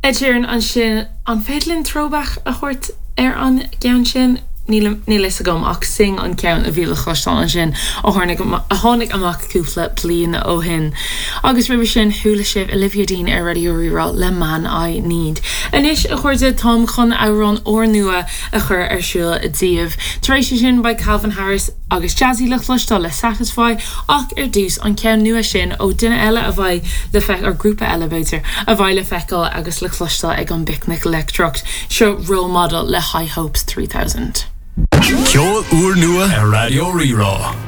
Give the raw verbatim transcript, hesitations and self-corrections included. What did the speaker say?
Ed Sheeran an sin an fedlin throwback a chuirt ar an gaan sin Níl is a gom ach sing an ceann a bhíle chostal an sin a tháinig a tháinig amach cúpla plín ó hin. Agus ribh sin thuúla sibh Olivia Dean ar Radio Rirá le Man I Need. Inis a chuirde Tom chun árán ó nua a chur ar siúil a díobh. Taréis sin by Calvin Harris agus jazzy le chlustal le Satisfy ach ar dús an ceann nua sin ó duine eile a bhaid le feic ar grúpa elevator a bhaid le feiceáil agus le chlustal ag an Picnic Electrocht seo Role Model le High Hopes three thousand. Ceol úr nua a Radio Rirá.